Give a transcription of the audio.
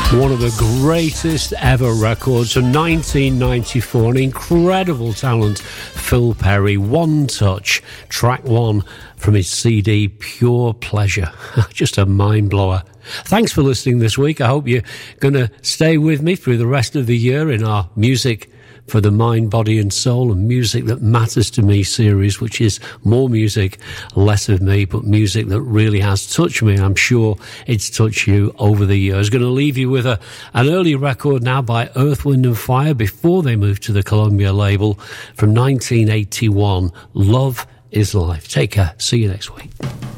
One of the greatest ever records from 1994. An incredible talent, Phil Perry. One Touch, track one from his CD, Pure Pleasure. Just a mind blower. Thanks for listening this week. I hope you're going to stay with me through the rest of the year in our Music for the Mind, Body and Soul and Music That Matters to Me series, which is more music, less of me, but music that really has touched me. I'm sure it's touched you over the years. Going to leave you with an early record now by Earth, Wind and Fire before they moved to the Columbia label from 1981, Love is Life. Take care. See you next week.